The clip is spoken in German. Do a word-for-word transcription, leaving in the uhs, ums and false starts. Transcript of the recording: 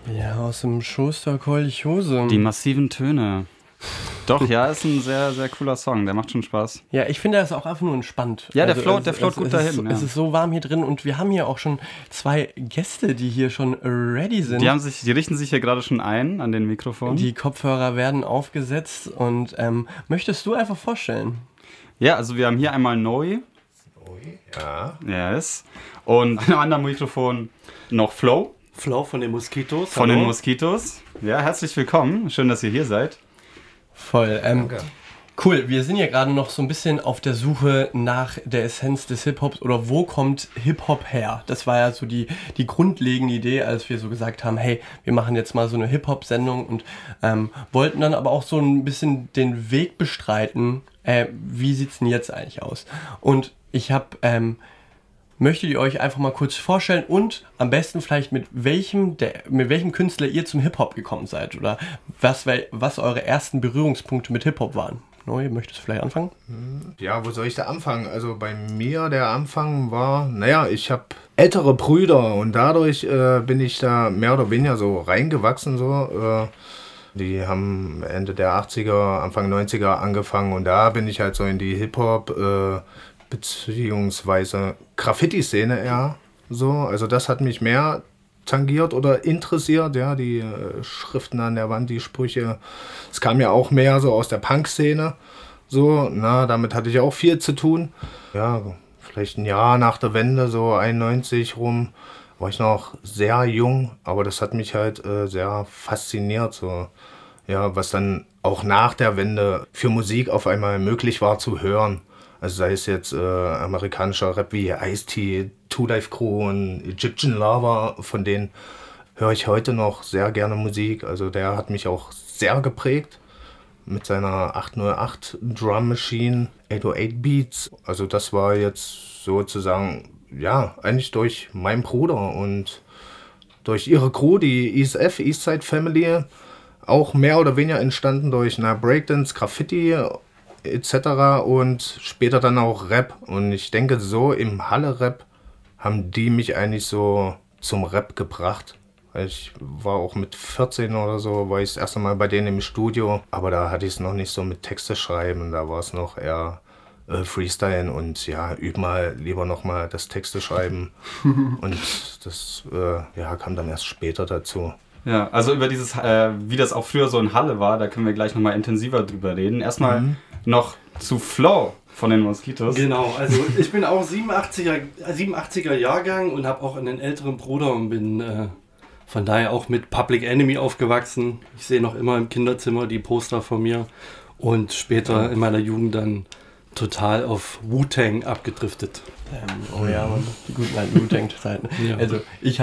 Ja, aus dem Schoß der Kolchose. Die massiven Töne. Doch, ja, ist ein sehr, sehr cooler Song. Der macht schon Spaß. Ja, ich finde, er ist auch einfach nur entspannt. Ja, der also, float, es, der float es, gut es dahin. Ist so, ja. Es ist so warm hier drin und wir haben hier auch schon zwei Gäste, die hier schon ready sind. Die, haben sich, die richten sich hier gerade schon ein an den Mikrofon. Die Kopfhörer werden aufgesetzt und ähm, möchtest du einfach vorstellen? Ja, also wir haben hier einmal Neu. Ja. Yes. Und an einem anderen Mikrofon noch Flo. Flo von den Moskitos. Von Hallo. den Moskitos. Ja, herzlich willkommen. Schön, dass ihr hier seid. Voll. Ähm, Danke. Cool, wir sind ja gerade noch so ein bisschen auf der Suche nach der Essenz des Hip-Hops oder wo kommt Hip-Hop her? Das war ja so die, die grundlegende Idee, als wir so gesagt haben, hey, wir machen jetzt mal so eine Hip-Hop-Sendung und ähm, wollten dann aber auch so ein bisschen den Weg bestreiten, äh, wie sieht's denn jetzt eigentlich aus? Und ich habe... Ähm, möchtet ihr euch einfach mal kurz vorstellen und am besten vielleicht mit welchem der, mit welchem Künstler ihr zum Hip-Hop gekommen seid oder was, was eure ersten Berührungspunkte mit Hip-Hop waren. Neu, möchtest du vielleicht anfangen? Ja, wo soll ich da anfangen? Also bei mir der Anfang war, naja, ich habe ältere Brüder und dadurch äh, bin ich da mehr oder weniger so reingewachsen. So. Äh, die haben Ende der achtziger, Anfang neunziger angefangen und da bin ich halt so in die Hip-Hop äh, beziehungsweise Graffiti-Szene eher so. Also das hat mich mehr tangiert oder interessiert, ja, die äh, Schriften an der Wand, die Sprüche. Es kam ja auch mehr so aus der Punk-Szene. So, na, damit hatte ich auch viel zu tun. Ja, vielleicht ein Jahr nach der Wende, so einundneunzig rum, war ich noch sehr jung, aber das hat mich halt äh, sehr fasziniert, so. Ja, was dann auch nach der Wende für Musik auf einmal möglich war zu hören. Also sei es jetzt äh, amerikanischer Rap wie Ice-T, Two Live Crew und Egyptian Lover, von denen höre ich heute noch sehr gerne Musik. Also der hat mich auch sehr geprägt mit seiner acht null acht Drum Machine, acht null acht Beats. Also das war jetzt sozusagen, ja, eigentlich durch meinen Bruder und durch ihre Crew, die E S F, Eastside Family, auch mehr oder weniger entstanden durch na, Breakdance, Graffiti et cetera und später dann auch Rap. Und ich denke, so im Halle-Rap haben die mich eigentlich so zum Rap gebracht. Ich war auch mit vierzehn oder so, war ich das erste Mal bei denen im Studio. Aber da hatte ich es noch nicht so mit Texte schreiben, da war es noch eher äh, Freestyle und ja, üb mal lieber nochmal das Texte schreiben. Und das äh, ja, kam dann erst später dazu. Ja, also über dieses, äh, wie das auch früher so in Halle war, da können wir gleich nochmal intensiver drüber reden. Erstmal mhm. noch zu Flo von den Moskitos. Genau, also ich bin auch siebenundachtziger, siebenundachtziger Jahrgang und habe auch einen älteren Bruder und bin äh, von daher auch mit Public Enemy aufgewachsen. Ich sehe noch immer im Kinderzimmer die Poster von mir und später in meiner Jugend dann total auf Wu-Tang abgedriftet. Ähm, oh ja, Mann, die guten alten Wu-Tang-Zeiten. Ja. Also ich